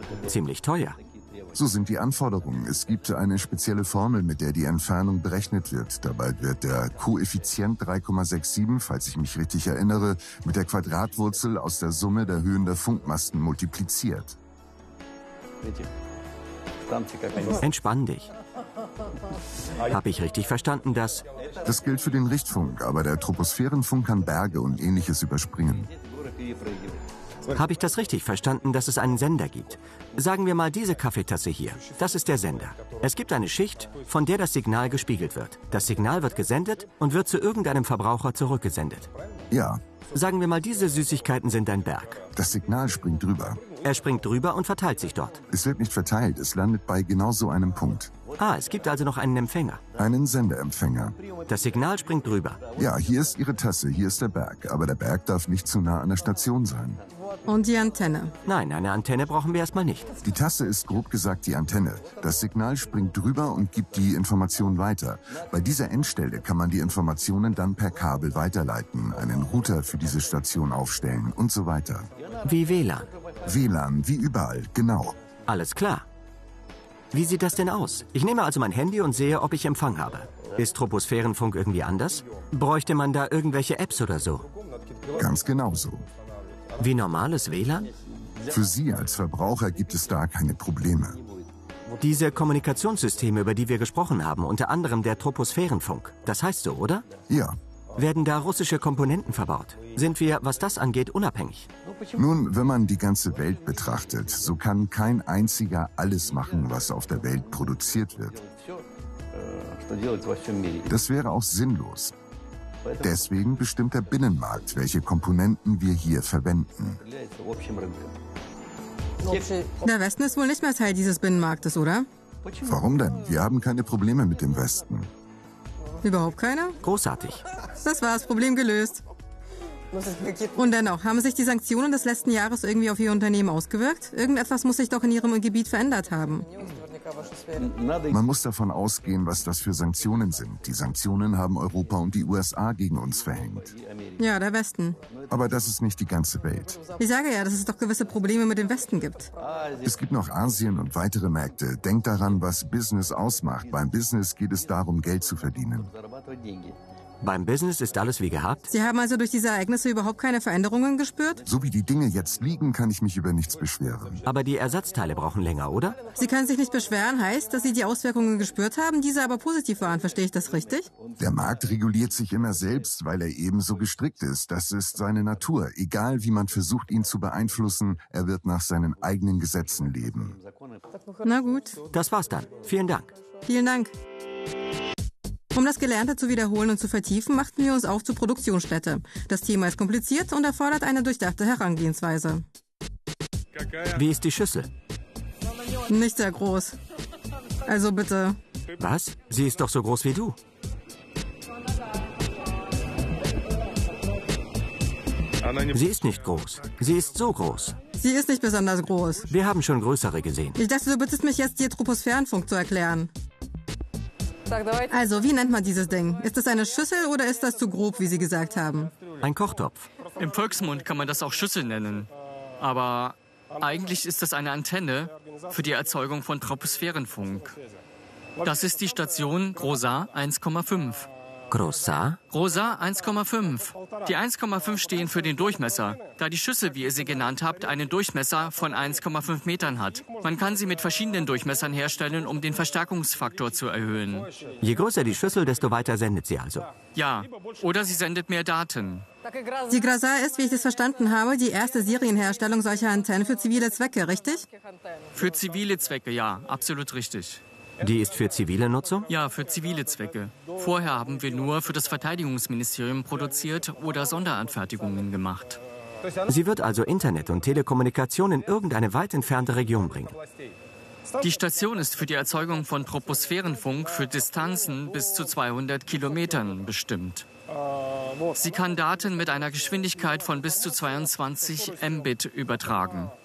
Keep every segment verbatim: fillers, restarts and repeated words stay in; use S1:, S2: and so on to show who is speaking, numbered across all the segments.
S1: Ziemlich teuer.
S2: So sind die Anforderungen. Es gibt eine spezielle Formel, mit der die Entfernung berechnet wird. Dabei wird der Koeffizient drei Komma siebenundsechzig, falls ich mich richtig erinnere, mit der Quadratwurzel aus der Summe der Höhen der Funkmasten multipliziert.
S1: Entspann dich. Habe ich richtig verstanden, dass...
S2: Das gilt für den Richtfunk, aber der Troposphärenfunk kann Berge und Ähnliches überspringen.
S1: Habe ich das richtig verstanden, dass es einen Sender gibt? Sagen wir mal diese Kaffeetasse hier. Das ist der Sender. Es gibt eine Schicht, von der das Signal gespiegelt wird. Das Signal wird gesendet und wird zu irgendeinem Verbraucher zurückgesendet.
S2: Ja.
S1: Sagen wir mal, diese Süßigkeiten sind ein Berg.
S2: Das Signal springt drüber.
S1: Er springt drüber und verteilt sich dort.
S2: Es wird nicht verteilt, es landet bei genau so einem Punkt.
S1: Ah, es gibt also noch einen Empfänger.
S2: Einen Sendeempfänger.
S1: Das Signal springt drüber.
S2: Ja, hier ist Ihre Tasse, hier ist der Berg. Aber der Berg darf nicht zu nah an der Station sein.
S3: Und die Antenne?
S1: Nein, eine Antenne brauchen wir erstmal nicht.
S2: Die Tasse ist grob gesagt die Antenne. Das Signal springt drüber und gibt die Information weiter. Bei dieser Endstelle kann man die Informationen dann per Kabel weiterleiten, einen Router für diese Station aufstellen und so weiter.
S1: Wie W L A N?
S2: W L A N, wie überall, genau.
S1: Alles klar. Wie sieht das denn aus? Ich nehme also mein Handy und sehe, ob ich Empfang habe. Ist Troposphärenfunk irgendwie anders? Bräuchte man da irgendwelche Apps oder so?
S2: Ganz genau so.
S1: Wie normales W L A N?
S2: Für Sie als Verbraucher gibt es da keine Probleme.
S1: Diese Kommunikationssysteme, über die wir gesprochen haben, unter anderem der Troposphärenfunk, das heißt so, oder?
S2: Ja.
S1: Werden da russische Komponenten verbaut? Sind wir, was das angeht, unabhängig?
S2: Nun, wenn man die ganze Welt betrachtet, so kann kein einziger alles machen, was auf der Welt produziert wird. Das wäre auch sinnlos. Deswegen bestimmt der Binnenmarkt, welche Komponenten wir hier verwenden.
S3: Der Westen ist wohl nicht mehr Teil dieses Binnenmarktes, oder?
S2: Warum denn? Wir haben keine Probleme mit dem Westen.
S3: Überhaupt keine?
S1: Großartig.
S3: Das war das Problem gelöst. Und dennoch, haben sich die Sanktionen des letzten Jahres irgendwie auf Ihr Unternehmen ausgewirkt? Irgendetwas muss sich doch in Ihrem Gebiet verändert haben.
S2: Man muss davon ausgehen, was das für Sanktionen sind. Die Sanktionen haben Europa und die U S A gegen uns verhängt.
S3: Ja, der Westen.
S2: Aber das ist nicht die ganze Welt.
S3: Ich sage ja, dass es doch gewisse Probleme mit dem Westen gibt.
S2: Es gibt noch Asien und weitere Märkte. Denkt daran, was Business ausmacht. Beim Business geht es darum, Geld zu verdienen.
S1: Beim Business ist alles wie gehabt?
S3: Sie haben also durch diese Ereignisse überhaupt keine Veränderungen gespürt?
S2: So wie die Dinge jetzt liegen, kann ich mich über nichts beschweren.
S1: Aber die Ersatzteile brauchen länger, oder?
S3: Sie können sich nicht beschweren, heißt, dass Sie die Auswirkungen gespürt haben, diese aber positiv waren. Verstehe ich das richtig?
S2: Der Markt reguliert sich immer selbst, weil er ebenso gestrickt ist. Das ist seine Natur. Egal wie man versucht, ihn zu beeinflussen, er wird nach seinen eigenen Gesetzen leben.
S3: Na gut.
S1: Das war's dann. Vielen Dank.
S3: Vielen Dank. Um das Gelernte zu wiederholen und zu vertiefen, machten wir uns auf zur Produktionsstätte. Das Thema ist kompliziert und erfordert eine durchdachte Herangehensweise.
S1: Wie ist die Schüssel?
S3: Nicht sehr groß. Also bitte.
S1: Was? Sie ist doch so groß wie du. Sie ist nicht groß. Sie ist so groß.
S3: Sie ist nicht besonders groß.
S1: Wir haben schon größere gesehen.
S3: Ich dachte, du bittest mich jetzt, dir Troposphärenfunk zu erklären. Also, wie nennt man dieses Ding? Ist das eine Schüssel oder ist das zu grob, wie Sie gesagt haben?
S1: Ein Kochtopf.
S4: Im Volksmund kann man das auch Schüssel nennen. Aber eigentlich ist das eine Antenne für die Erzeugung von Troposphärenfunk. Das ist die Station Großar eins Komma fünf.
S1: Großar?
S4: Großar eins Komma fünf. Die eins Komma fünf stehen für den Durchmesser, da die Schüssel, wie ihr sie genannt habt, einen Durchmesser von eins Komma fünf Metern hat. Man kann sie mit verschiedenen Durchmessern herstellen, um den Verstärkungsfaktor zu erhöhen.
S1: Je größer die Schüssel, desto weiter sendet sie also.
S4: Ja, oder sie sendet mehr Daten.
S3: Die Großar ist, wie ich das verstanden habe, die erste Serienherstellung solcher Antennen für zivile Zwecke, richtig?
S4: Für zivile Zwecke, ja, absolut richtig.
S1: Die ist für zivile Nutzung?
S4: Ja, für zivile Zwecke. Vorher haben wir nur für das Verteidigungsministerium produziert oder Sonderanfertigungen gemacht.
S1: Sie wird also Internet und Telekommunikation in irgendeine weit entfernte Region bringen.
S4: Die Station ist für die Erzeugung von Troposphärenfunk für Distanzen bis zu zweihundert Kilometern bestimmt. Sie kann Daten mit einer Geschwindigkeit von bis zu zweiundzwanzig Mbit übertragen.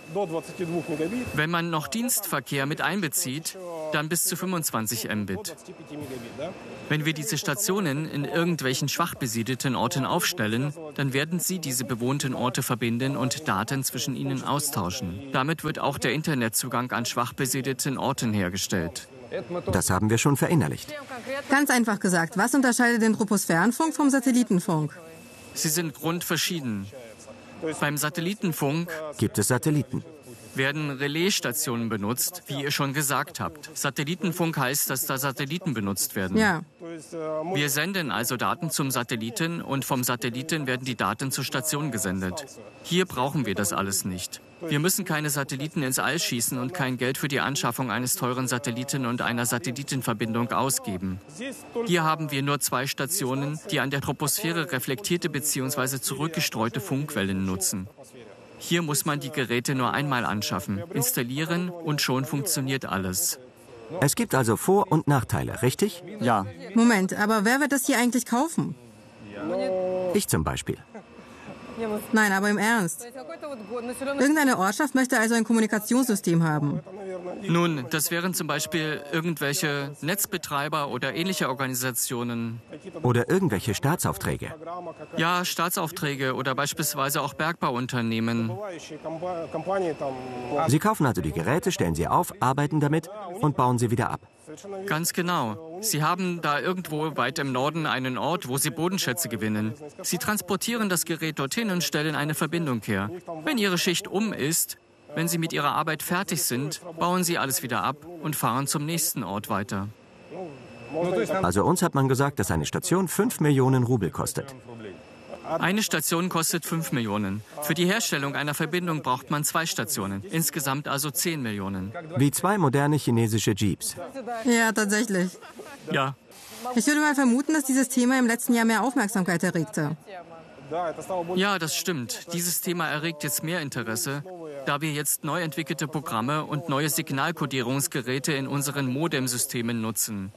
S4: Wenn man noch Dienstverkehr mit einbezieht, dann bis zu fünfundzwanzig Mbit. Wenn wir diese Stationen in irgendwelchen schwach besiedelten Orten aufstellen, dann werden sie diese bewohnten Orte verbinden und Daten zwischen ihnen austauschen. Damit wird auch der Internetzugang an schwach besiedelten Orten hergestellt.
S1: Das haben wir schon verinnerlicht.
S3: Ganz einfach gesagt, was unterscheidet den Troposphärenfunk vom Satellitenfunk?
S4: Sie sind grundverschieden. Beim Satellitenfunk
S1: Gibt es Satelliten?
S4: werden Relaisstationen benutzt, wie ihr schon gesagt habt. Satellitenfunk heißt, dass da Satelliten benutzt werden.
S3: Ja.
S4: Wir senden also Daten zum Satelliten und vom Satelliten werden die Daten zur Station gesendet. Hier brauchen wir das alles nicht. Wir müssen keine Satelliten ins All schießen und kein Geld für die Anschaffung eines teuren Satelliten und einer Satellitenverbindung ausgeben. Hier haben wir nur zwei Stationen, die an der Troposphäre reflektierte bzw. zurückgestreute Funkwellen nutzen. Hier muss man die Geräte nur einmal anschaffen, installieren und schon funktioniert alles.
S1: Es gibt also Vor- und Nachteile, richtig?
S5: Ja.
S3: Moment, aber wer wird das hier eigentlich kaufen?
S1: Ich zum Beispiel.
S3: Nein, aber im Ernst. Irgendeine Ortschaft möchte also ein Kommunikationssystem haben.
S4: Nun, das wären zum Beispiel irgendwelche Netzbetreiber oder ähnliche Organisationen.
S1: Oder irgendwelche Staatsaufträge.
S4: Ja, Staatsaufträge oder beispielsweise auch Bergbauunternehmen.
S1: Sie kaufen also die Geräte, stellen sie auf, arbeiten damit und bauen sie wieder ab.
S4: Ganz genau. Sie haben da irgendwo weit im Norden einen Ort, wo Sie Bodenschätze gewinnen. Sie transportieren das Gerät dorthin und stellen eine Verbindung her. Wenn Ihre Schicht um ist, wenn Sie mit Ihrer Arbeit fertig sind, bauen Sie alles wieder ab und fahren zum nächsten Ort weiter.
S1: Also uns hat man gesagt, dass eine Station fünf Millionen Rubel kostet.
S4: Eine Station kostet fünf Millionen. Für die Herstellung einer Verbindung braucht man zwei Stationen. Insgesamt also zehn Millionen.
S1: Wie zwei moderne chinesische Jeeps.
S3: Ja, tatsächlich.
S4: Ja.
S3: Ich würde mal vermuten, dass dieses Thema im letzten Jahr mehr Aufmerksamkeit erregte.
S4: Ja, das stimmt. Dieses Thema erregt jetzt mehr Interesse, da wir jetzt neu entwickelte Programme und neue Signalkodierungsgeräte in unseren Modemsystemen nutzen.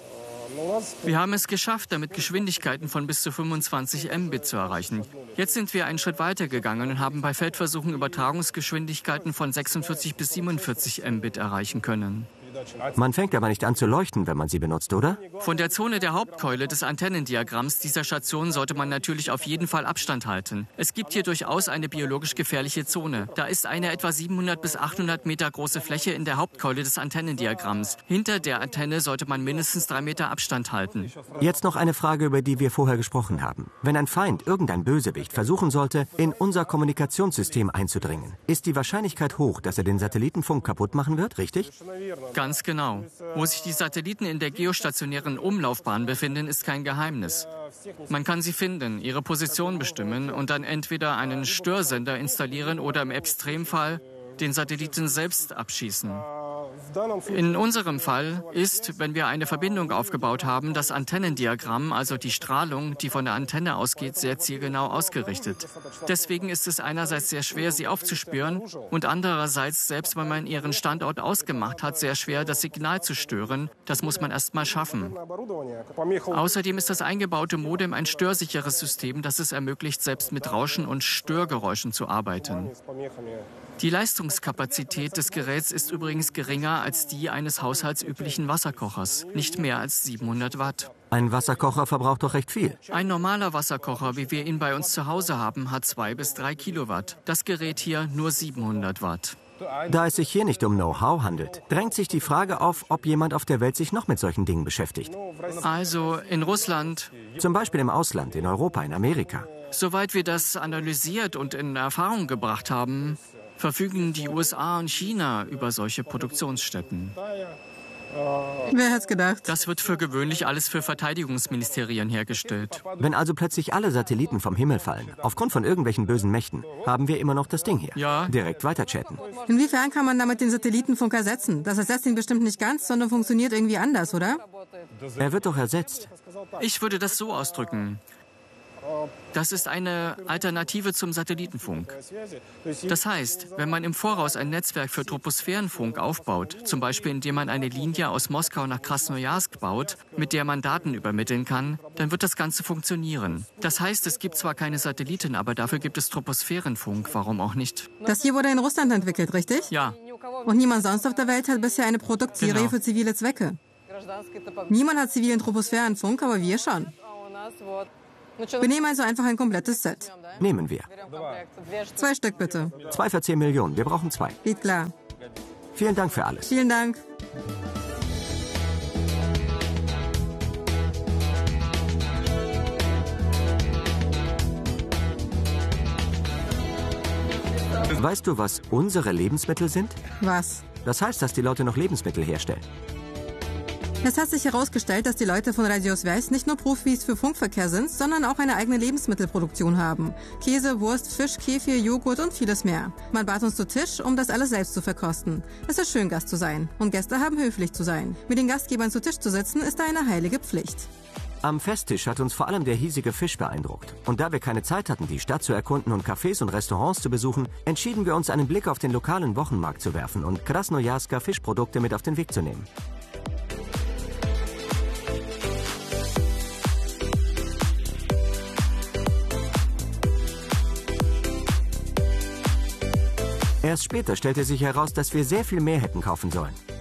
S4: Wir haben es geschafft, damit Geschwindigkeiten von bis zu fünfundzwanzig Mbit zu erreichen. Jetzt sind wir einen Schritt weiter gegangen und haben bei Feldversuchen Übertragungsgeschwindigkeiten von sechsundvierzig bis siebenundvierzig Mbit erreichen können.
S1: Man fängt aber nicht an zu leuchten, wenn man sie benutzt, oder?
S4: Von der Zone der Hauptkeule des Antennendiagramms dieser Station sollte man natürlich auf jeden Fall Abstand halten. Es gibt hier durchaus eine biologisch gefährliche Zone. Da ist eine etwa siebenhundert bis achthundert Meter große Fläche in der Hauptkeule des Antennendiagramms. Hinter der Antenne sollte man mindestens drei Meter Abstand halten.
S1: Jetzt noch eine Frage, über die wir vorher gesprochen haben. Wenn ein Feind, irgendein Bösewicht, versuchen sollte, in unser Kommunikationssystem einzudringen, ist die Wahrscheinlichkeit hoch, dass er den Satellitenfunk kaputt machen wird, richtig?
S4: Ganz genau. Wo sich die Satelliten in der geostationären Umlaufbahn befinden, ist kein Geheimnis. Man kann sie finden, ihre Position bestimmen und dann entweder einen Störsender installieren oder im Extremfall den Satelliten selbst abschießen. In unserem Fall ist, wenn wir eine Verbindung aufgebaut haben, das Antennendiagramm, also die Strahlung, die von der Antenne ausgeht, sehr zielgenau ausgerichtet. Deswegen ist es einerseits sehr schwer, sie aufzuspüren und andererseits, selbst wenn man ihren Standort ausgemacht hat, sehr schwer, das Signal zu stören. Das muss man erst mal schaffen. Außerdem ist das eingebaute Modem ein störsicheres System, das es ermöglicht, selbst mit Rauschen und Störgeräuschen zu arbeiten. Die Leistungskapazität des Geräts ist übrigens geringer als die eines haushaltsüblichen Wasserkochers, nicht mehr als siebenhundert Watt.
S1: Ein Wasserkocher verbraucht doch recht viel.
S4: Ein normaler Wasserkocher, wie wir ihn bei uns zu Hause haben, hat zwei bis drei Kilowatt. Das Gerät hier nur siebenhundert Watt.
S1: Da es sich hier nicht um Know-how handelt, drängt sich die Frage auf, ob jemand auf der Welt sich noch mit solchen Dingen beschäftigt.
S4: Also in Russland,
S1: Zum Beispiel im Ausland, in Europa, in Amerika.
S4: soweit wir das analysiert und in Erfahrung gebracht haben, verfügen die U S A und China über solche Produktionsstätten.
S3: Wer hätte es gedacht?
S4: Das wird für gewöhnlich alles für Verteidigungsministerien hergestellt.
S1: Wenn also plötzlich alle Satelliten vom Himmel fallen, aufgrund von irgendwelchen bösen Mächten, haben wir immer noch das Ding hier.
S4: Ja.
S1: Direkt weiterchatten.
S3: Inwiefern kann man damit den Satellitenfunk ersetzen? Das ersetzt ihn bestimmt nicht ganz, sondern funktioniert irgendwie anders, oder?
S1: Er wird doch ersetzt.
S4: Ich würde das so ausdrücken. Das ist eine Alternative zum Satellitenfunk. Das heißt, wenn man im Voraus ein Netzwerk für Troposphärenfunk aufbaut, zum Beispiel indem man eine Linie aus Moskau nach Krasnojarsk baut, mit der man Daten übermitteln kann, dann wird das Ganze funktionieren. Das heißt, es gibt zwar keine Satelliten, aber dafür gibt es Troposphärenfunk. Warum auch nicht?
S3: Das hier wurde in Russland entwickelt, richtig?
S4: Ja.
S3: Und niemand sonst auf der Welt hat bisher eine Produktserie
S4: Genau.
S3: für zivile Zwecke. Niemand hat zivilen Troposphärenfunk, aber wir schon. Wir nehmen also einfach ein komplettes Set.
S1: Nehmen wir.
S3: Zwei Stück bitte.
S1: Zwei für zehn Millionen. Wir brauchen zwei.
S3: Geht klar.
S1: Vielen Dank für alles.
S3: Vielen Dank.
S1: Weißt du, was unsere Lebensmittel sind?
S3: Was?
S1: Das heißt, dass die Leute noch Lebensmittel herstellen.
S3: Es hat sich herausgestellt, dass die Leute von Radio Sverige nicht nur Profis für Funkverkehr sind, sondern auch eine eigene Lebensmittelproduktion haben. Käse, Wurst, Fisch, Kefir, Joghurt und vieles mehr. Man bat uns zu Tisch, um das alles selbst zu verkosten. Es ist schön, Gast zu sein. Und Gäste haben höflich zu sein. Mit den Gastgebern zu Tisch zu sitzen, ist eine heilige Pflicht.
S1: Am Festtisch hat uns vor allem der hiesige Fisch beeindruckt. Und da wir keine Zeit hatten, die Stadt zu erkunden und Cafés und Restaurants zu besuchen, entschieden wir uns, einen Blick auf den lokalen Wochenmarkt zu werfen und Krasnojarsker Fischprodukte mit auf den Weg zu nehmen. Erst später stellte sich heraus, dass wir sehr viel mehr hätten kaufen sollen.